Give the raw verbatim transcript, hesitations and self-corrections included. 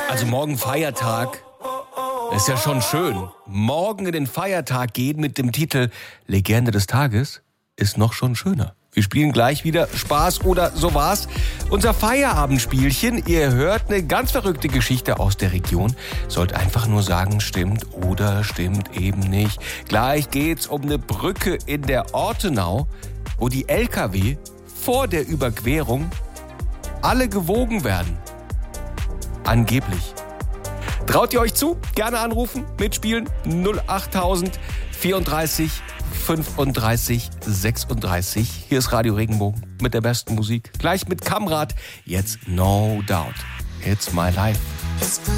Also morgen Feiertag. Ist ja schon schön. Morgen in den Feiertag gehen mit dem Titel Legende des Tages ist noch schon schöner. Wir spielen gleich wieder Spaß oder so war's. Unser Feierabendspielchen. Ihr hört eine ganz verrückte Geschichte aus der Region. Sollt einfach nur sagen, stimmt oder stimmt eben nicht. Gleich geht's um eine Brücke in der Ortenau, wo die L K W vor der Überquerung alle gewogen werden. Angeblich. Traut ihr euch zu? Gerne anrufen, mitspielen. null achttausend vierunddreißig fünfunddreißig sechsunddreißig. Hier ist Radio Regenbogen mit der besten Musik. Gleich mit Kamrat. Jetzt No Doubt. It's my life.